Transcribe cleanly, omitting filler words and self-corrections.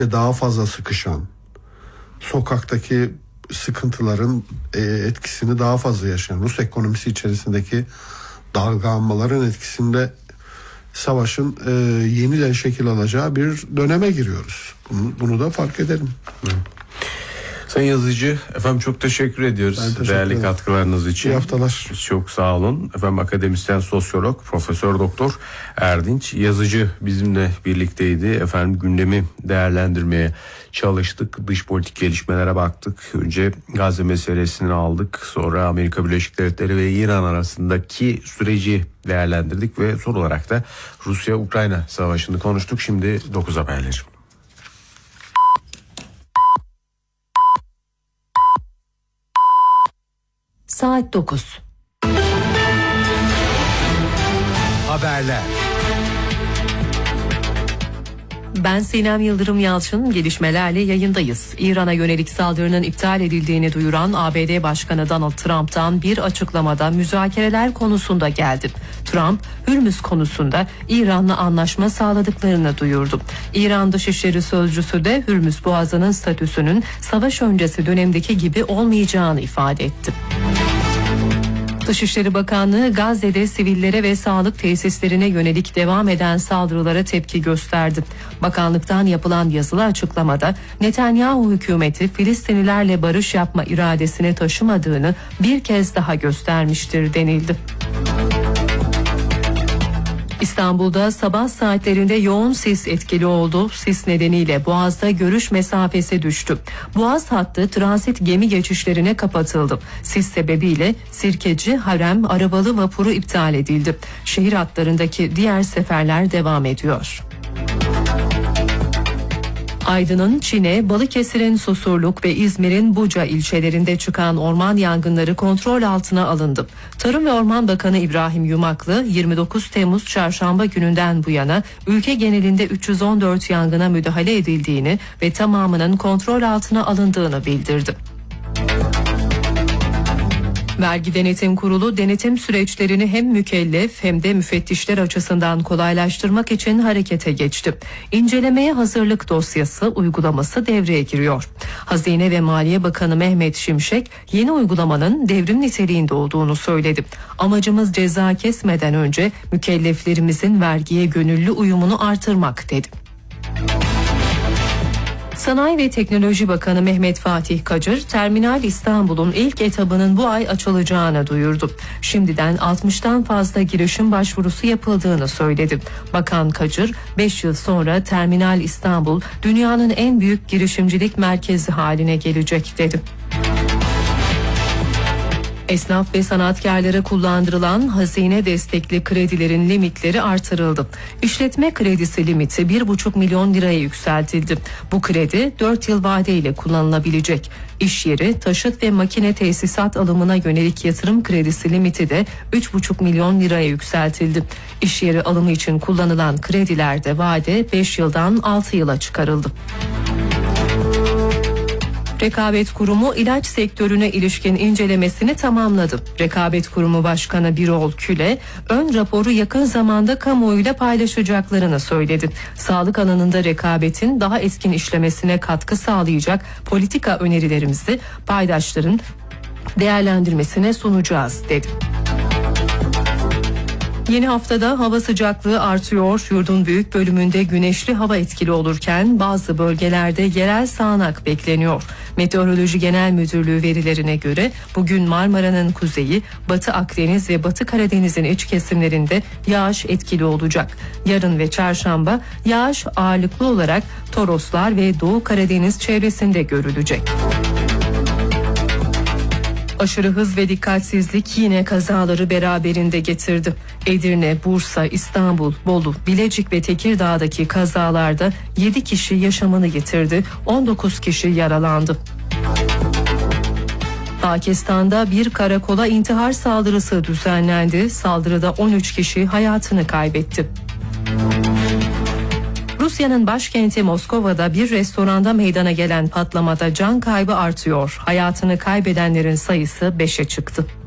daha fazla sıkışan, sokaktaki sıkıntıların etkisini daha fazla yaşayan, Rus ekonomisi içerisindeki dalgalanmaların etkisinde savaşın yeniden şekil alacağı bir döneme giriyoruz. Bunu da fark edelim. Sayın Yazıcı, efendim çok teşekkür ediyoruz değerli katkılarınız için. İyi haftalar. Çok sağ olun. Efendim akademisyen sosyolog Profesör Doktor Erdinç Yazıcı bizimle birlikteydi. Efendim gündemi değerlendirmeye çalıştık. Dış politik gelişmelere baktık. Önce Gazze meselesini aldık. Sonra Amerika Birleşik Devletleri ve İran arasındaki süreci değerlendirdik ve son olarak da Rusya-Ukrayna savaşını konuştuk. Şimdi 9 haberleri. Saat 9. Haberler. Ben Sinem Yıldırım Yalçın, gelişmelerle yayındayız. İran'a yönelik saldırının iptal edildiğini duyuran ABD Başkanı Donald Trump'tan bir açıklamada müzakereler konusunda geldi. Trump, Hürmüz konusunda İran'la anlaşma sağladıklarını duyurdu. İran Dışişleri Sözcüsü de Hürmüz Boğazı'nın statüsünün savaş öncesi dönemdeki gibi olmayacağını ifade etti. Dışişleri Bakanlığı Gazze'de sivillere ve sağlık tesislerine yönelik devam eden saldırılara tepki gösterdi. Bakanlıktan yapılan yazılı açıklamada Netanyahu hükümeti Filistinlilerle barış yapma iradesini taşımadığını bir kez daha göstermiştir denildi. İstanbul'da sabah saatlerinde yoğun sis etkili oldu. Sis nedeniyle Boğaz'da görüş mesafesi düştü. Boğaz hattı transit gemi geçişlerine kapatıldı. Sis sebebiyle Sirkeci, Harem, arabalı vapuru iptal edildi. Şehir hatlarındaki diğer seferler devam ediyor. Aydın'ın Çin'e, Balıkesir'in Susurluk ve İzmir'in Buca ilçelerinde çıkan orman yangınları kontrol altına alındı. Tarım ve Orman Bakanı İbrahim Yumaklı, 29 Temmuz Çarşamba gününden bu yana ülke genelinde 314 yangına müdahale edildiğini ve tamamının kontrol altına alındığını bildirdi. Vergi Denetim Kurulu denetim süreçlerini hem mükellef hem de müfettişler açısından kolaylaştırmak için harekete geçti. İncelemeye hazırlık dosyası uygulaması devreye giriyor. Hazine ve Maliye Bakanı Mehmet Şimşek yeni uygulamanın devrim niteliğinde olduğunu söyledi. Amacımız ceza kesmeden önce mükelleflerimizin vergiye gönüllü uyumunu artırmak dedi. Sanayi ve Teknoloji Bakanı Mehmet Fatih Kacır, Terminal İstanbul'un ilk etabının bu ay açılacağını duyurdu. Şimdiden 60'tan fazla girişim başvurusu yapıldığını söyledi. Bakan Kacır, 5 yıl sonra Terminal İstanbul dünyanın en büyük girişimcilik merkezi haline gelecek dedi. Esnaf ve sanatkarlara kullandırılan hazine destekli kredilerin limitleri artırıldı. İşletme kredisi limiti 1,5 milyon liraya yükseltildi. Bu kredi 4 yıl vadeyle kullanılabilecek. İş yeri, taşıt ve makine tesisat alımına yönelik yatırım kredisi limiti de 3,5 milyon liraya yükseltildi. İş yeri alımı için kullanılan kredilerde vade 5 yıldan 6 yıla çıkarıldı. Rekabet Kurumu ilaç sektörüne ilişkin incelemesini tamamladı. Rekabet Kurumu Başkanı Birol Küle, ön raporu yakın zamanda kamuoyuyla paylaşacaklarını söyledi. Sağlık alanında rekabetin daha etkin işlemesine katkı sağlayacak politika önerilerimizi paydaşların değerlendirmesine sunacağız dedi. Yeni haftada hava sıcaklığı artıyor. Yurdun büyük bölümünde güneşli hava etkili olurken bazı bölgelerde yerel sağanak bekleniyor. Meteoroloji Genel Müdürlüğü verilerine göre bugün Marmara'nın kuzeyi, Batı Akdeniz ve Batı Karadeniz'in iç kesimlerinde yağış etkili olacak. Yarın ve çarşamba yağış ağırlıklı olarak Toroslar ve Doğu Karadeniz çevresinde görülecek. Aşırı hız ve dikkatsizlik yine kazaları beraberinde getirdi. Edirne, Bursa, İstanbul, Bolu, Bilecik ve Tekirdağ'daki kazalarda 7 kişi yaşamını yitirdi, 19 kişi yaralandı. Pakistan'da bir karakola intihar saldırısı düzenlendi. Saldırıda 13 kişi hayatını kaybetti. Rusya'nın başkenti Moskova'da bir restoranda meydana gelen patlamada can kaybı artıyor. Hayatını kaybedenlerin sayısı 5'e çıktı.